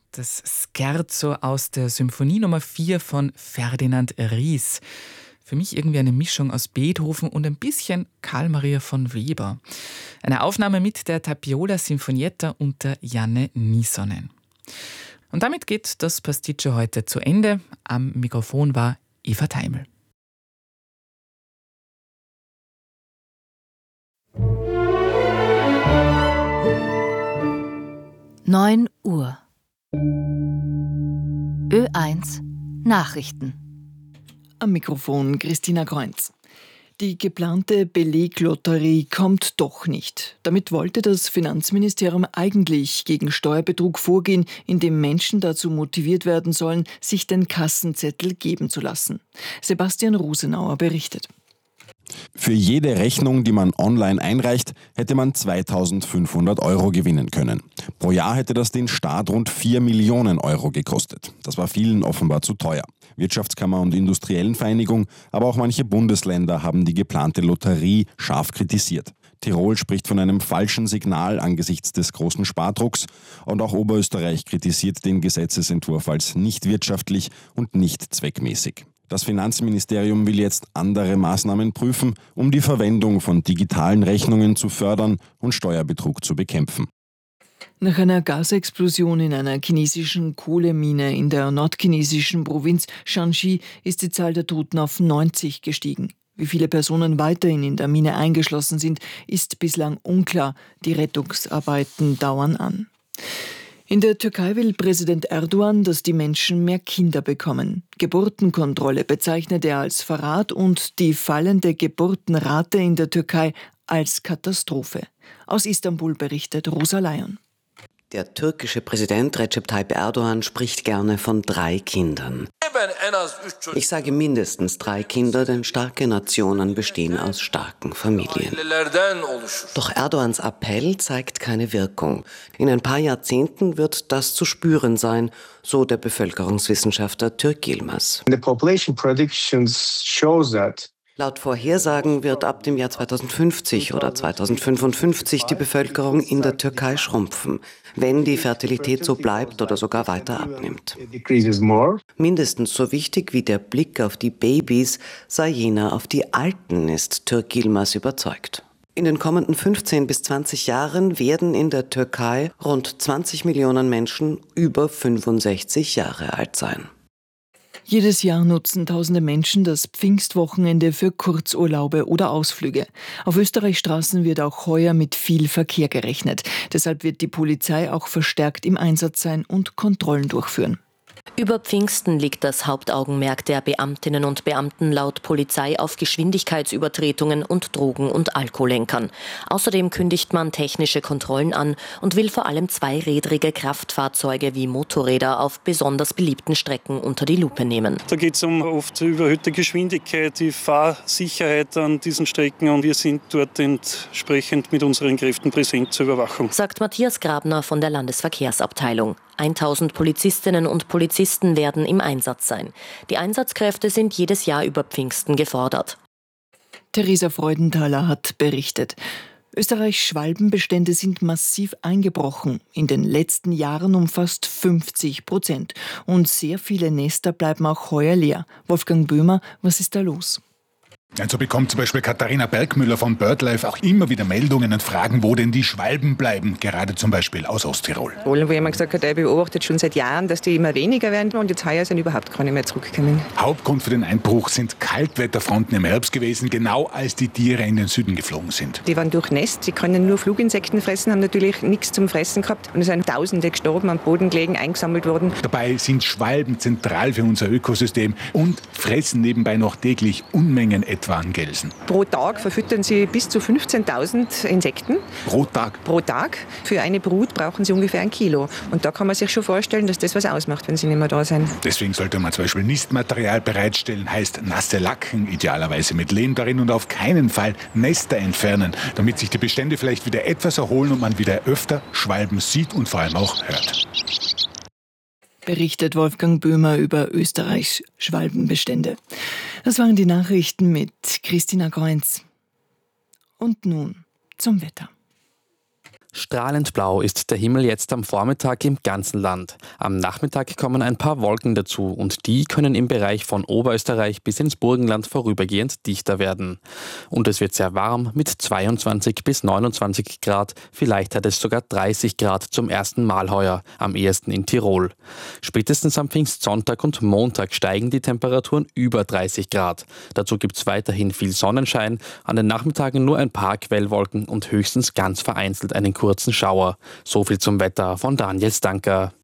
Das Scherzo aus der Symphonie Nummer 4 von Ferdinand Ries. Für mich irgendwie eine Mischung aus Beethoven und ein bisschen Karl Maria von Weber. Eine Aufnahme mit der Tapiola Sinfonietta unter Janne Nisonen. Und damit geht das Pasticcio heute zu Ende. Am Mikrofon war Eva Teimel. Neun Uhr. Ö1 Nachrichten. Am Mikrofon Christina Kreunz. Die geplante Beleglotterie kommt doch nicht. Damit wollte das Finanzministerium eigentlich gegen Steuerbetrug vorgehen, indem Menschen dazu motiviert werden sollen, sich den Kassenzettel geben zu lassen. Sebastian Rosenauer berichtet. Für jede Rechnung, die man online einreicht, hätte man 2.500 € gewinnen können. Pro Jahr hätte das den Staat rund 4 Millionen € gekostet. Das war vielen offenbar zu teuer. Wirtschaftskammer und Industriellenvereinigung, aber auch manche Bundesländer haben die geplante Lotterie scharf kritisiert. Tirol spricht von einem falschen Signal angesichts des großen Spardrucks und auch Oberösterreich kritisiert den Gesetzesentwurf als nicht wirtschaftlich und nicht zweckmäßig. Das Finanzministerium will jetzt andere Maßnahmen prüfen, um die Verwendung von digitalen Rechnungen zu fördern und Steuerbetrug zu bekämpfen. Nach einer Gasexplosion in einer chinesischen Kohlemine in der nordchinesischen Provinz Shanxi ist die Zahl der Toten auf 90 gestiegen. Wie viele Personen weiterhin in der Mine eingeschlossen sind, ist bislang unklar. Die Rettungsarbeiten dauern an. In der Türkei will Präsident Erdogan, dass die Menschen mehr Kinder bekommen. Geburtenkontrolle bezeichnet er als Verrat und die fallende Geburtenrate in der Türkei als Katastrophe. Aus Istanbul berichtet Rosa Layon. Der türkische Präsident Recep Tayyip Erdogan spricht gerne von 3 Kindern. Ich sage mindestens 3 Kinder, denn starke Nationen bestehen aus starken Familien. Doch Erdogans Appell zeigt keine Wirkung. In ein paar Jahrzehnten wird das zu spüren sein, so der Bevölkerungswissenschaftler Türk Yilmaz. Laut Vorhersagen wird ab dem Jahr 2050 oder 2055 die Bevölkerung in der Türkei schrumpfen, wenn die Fertilität so bleibt oder sogar weiter abnimmt. Mindestens so wichtig wie der Blick auf die Babys sei jener auf die Alten, ist Türk Yilmaz überzeugt. In den kommenden 15 bis 20 Jahren werden in der Türkei rund 20 Millionen Menschen über 65 Jahre alt sein. Jedes Jahr nutzen tausende Menschen das Pfingstwochenende für Kurzurlaube oder Ausflüge. Auf Österreichs Straßen wird auch heuer mit viel Verkehr gerechnet. Deshalb wird die Polizei auch verstärkt im Einsatz sein und Kontrollen durchführen. Über Pfingsten liegt das Hauptaugenmerk der Beamtinnen und Beamten laut Polizei auf Geschwindigkeitsübertretungen und Drogen- und Alkohollenkern. Außerdem kündigt man technische Kontrollen an und will vor allem zweirädrige Kraftfahrzeuge wie Motorräder auf besonders beliebten Strecken unter die Lupe nehmen. Da geht es um oft überhöhte Geschwindigkeit, die Fahrsicherheit an diesen Strecken und wir sind dort entsprechend mit unseren Kräften präsent zur Überwachung. Sagt Matthias Grabner von der Landesverkehrsabteilung. 1000 Polizistinnen und Polizisten werden im Einsatz sein. Die Einsatzkräfte sind jedes Jahr über Pfingsten gefordert. Theresa Freudenthaler hat berichtet. Österreichs Schwalbenbestände sind massiv eingebrochen. In den letzten Jahren um fast 50%. Und sehr viele Nester bleiben auch heuer leer. Wolfgang Böhmer, was ist da los? So bekommt zum Beispiel Katharina Bergmüller von BirdLife auch immer wieder Meldungen und Fragen, wo denn die Schwalben bleiben, gerade zum Beispiel aus Osttirol. Wo jemand gesagt hat, er beobachtet schon seit Jahren, dass die immer weniger werden und jetzt heuer sind überhaupt keine mehr zurückgekommen. Hauptgrund für den Einbruch sind Kaltwetterfronten im Herbst gewesen, genau als die Tiere in den Süden geflogen sind. Die waren durchnässt, die können nur Fluginsekten fressen, haben natürlich nichts zum Fressen gehabt und es sind Tausende gestorben, am Boden gelegen, eingesammelt worden. Dabei sind Schwalben zentral für unser Ökosystem und fressen nebenbei noch täglich Unmengen etwa an Gelsen. Pro Tag verfüttern sie bis zu 15.000 Insekten. Pro Tag? Pro Tag. Für eine Brut brauchen sie ungefähr 1 Kilo. Und da kann man sich schon vorstellen, dass das was ausmacht, wenn sie nicht mehr da sind. Deswegen sollte man zum Beispiel Nistmaterial bereitstellen, heißt nasse Lacken, idealerweise mit Lehm darin und auf keinen Fall Nester entfernen, damit sich die Bestände vielleicht wieder etwas erholen und man wieder öfter Schwalben sieht und vor allem auch hört. Berichtet Wolfgang Böhmer über Österreichs Schwalbenbestände. Das waren die Nachrichten mit Christina Kreunz. Und nun zum Wetter. Strahlend blau ist der Himmel jetzt am Vormittag im ganzen Land. Am Nachmittag kommen ein paar Wolken dazu und die können im Bereich von Oberösterreich bis ins Burgenland vorübergehend dichter werden. Und es wird sehr warm mit 22 bis 29 Grad, vielleicht hat es sogar 30 Grad zum ersten Mal heuer, am ehesten in Tirol. Spätestens am Pfingstsonntag und Montag steigen die Temperaturen über 30 Grad. Dazu gibt es weiterhin viel Sonnenschein, an den Nachmittagen nur ein paar Quellwolken und höchstens ganz vereinzelt einen kurzen Schauer. So viel zum Wetter von Daniel Stanker.